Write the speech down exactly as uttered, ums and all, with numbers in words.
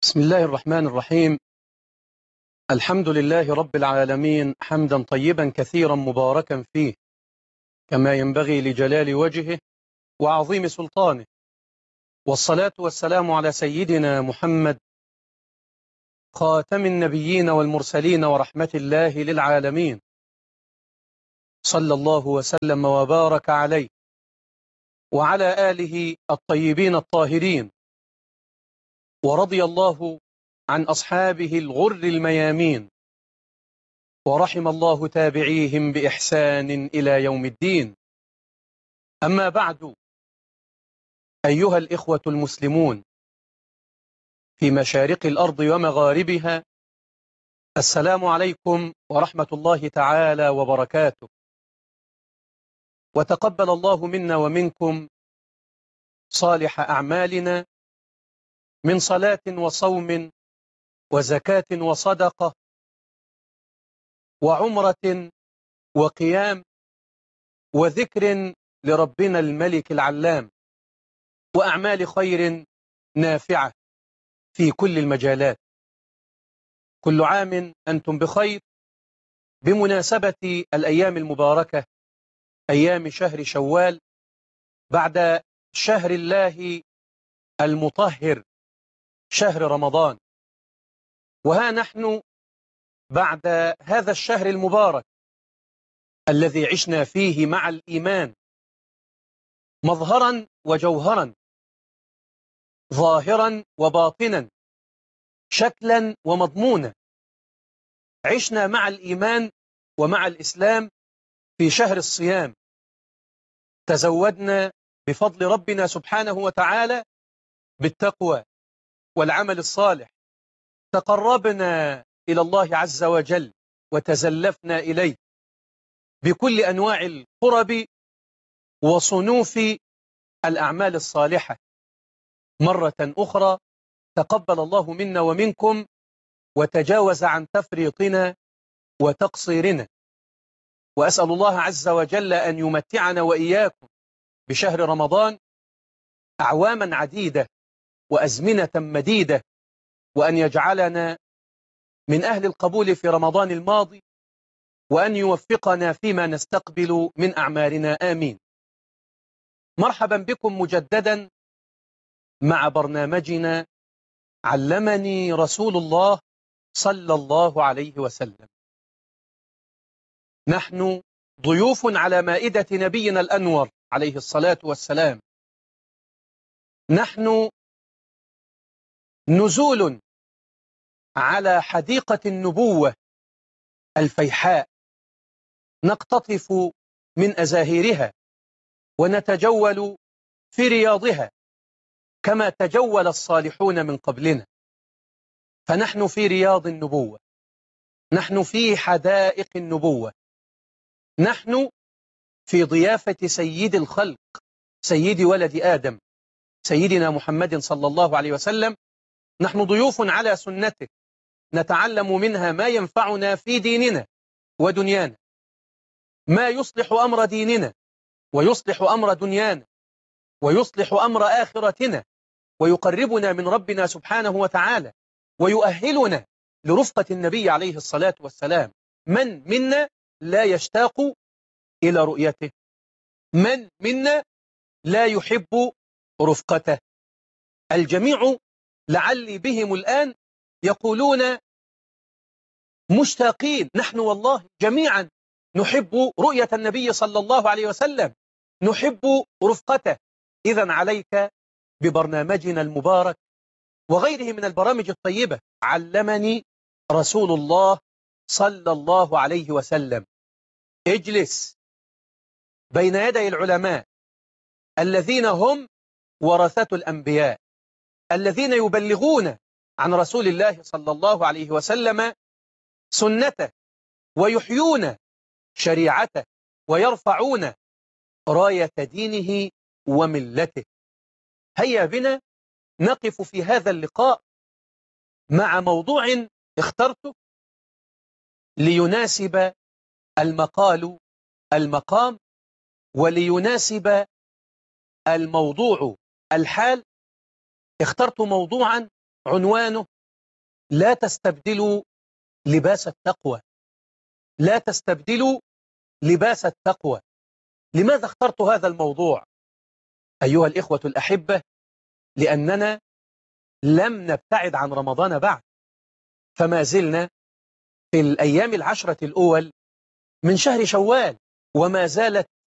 بسم الله الرحمن الرحيم. الحمد لله رب العالمين، حمدا طيبا كثيرا مباركا فيه كما ينبغي لجلال وجهه وعظيم سلطانه، والصلاة والسلام على سيدنا محمد خاتم النبيين والمرسلين ورحمة الله للعالمين، صلى الله وسلم وبارك عليه وعلى آله الطيبين الطاهرين، ورضي الله عن أصحابه الغر الميامين، ورحم الله تابعيهم بإحسان إلى يوم الدين. أما بعد، أيها الإخوة المسلمون في مشارق الأرض ومغاربها، السلام عليكم ورحمة الله تعالى وبركاته، وتقبل الله منا ومنكم صالح أعمالنا من صلاة وصوم وزكاة وصدقة وعمرة وقيام وذكر لربنا الملك العلام، وأعمال خير نافعة في كل المجالات. كل عام أنتم بخير بمناسبة الأيام المباركة، أيام شهر شوال، بعد شهر الله المطهر شهر رمضان. وها نحن بعد هذا الشهر المبارك الذي عشنا فيه مع الإيمان مظهرا وجوهرا، ظاهرا وباطنا، شكلا ومضمونا. عشنا مع الإيمان ومع الإسلام في شهر الصيام، تزودنا بفضل ربنا سبحانه وتعالى بالتقوى والعمل الصالح، تقربنا إلى الله عز وجل وتزلفنا إليه بكل أنواع القرب وصنوف الأعمال الصالحة. مرة أخرى تقبل الله منا ومنكم وتجاوز عن تفريطنا وتقصيرنا، وأسأل الله عز وجل أن يمتعنا وإياكم بشهر رمضان أعواما عديدة وأزمنة مديدة، وأن يجعلنا من أهل القبول في رمضان الماضي، وأن يوفقنا فيما نستقبل من أعمالنا، آمين. مرحبا بكم مجددا مع برنامجنا علمني رسول الله صلى الله عليه وسلم. نحن ضيوف على مائدة نبينا الأنور عليه الصلاة والسلام، نحن نزول على حديقة النبوة الفيحاء، نقتطف من أزاهيرها ونتجول في رياضها كما تجول الصالحون من قبلنا. فنحن في رياض النبوة، نحن في حدائق النبوة، نحن في ضيافة سيد الخلق، سيد ولد آدم، سيدنا محمد صلى الله عليه وسلم. نحن ضيوف على سنته، نتعلم منها ما ينفعنا في ديننا ودنيانا، ما يصلح أمر ديننا ويصلح أمر دنيانا ويصلح أمر آخرتنا، ويقربنا من ربنا سبحانه وتعالى، ويؤهلنا لرفقة النبي عليه الصلاة والسلام. من منا لا يشتاق إلى رؤيته؟ من منا لا يحب رفقته؟ الجميع لعلي بهم الآن يقولون مشتاقين. نحن والله جميعا نحب رؤية النبي صلى الله عليه وسلم، نحب رفقته. إذن عليك ببرنامجنا المبارك وغيره من البرامج الطيبة علمني رسول الله صلى الله عليه وسلم. اجلس بين يدي العلماء الذين هم ورثة الأنبياء، الذين يبلغون عن رسول الله صلى الله عليه وسلم سنته، ويحيون شريعته، ويرفعون راية دينه وملته. هيا بنا نقف في هذا اللقاء مع موضوع اخترته ليناسب المقال المقام، وليناسب الموضوع الحال. اخترت موضوعا عنوانه لا تستبدلوا لباس التقوى، لا تستبدلوا لباس التقوى. لماذا اخترت هذا الموضوع أيها الإخوة الأحبة؟ لأننا لم نبتعد عن رمضان بعد، فما زلنا في الأيام العشرة الأول من شهر شوال، وما زالت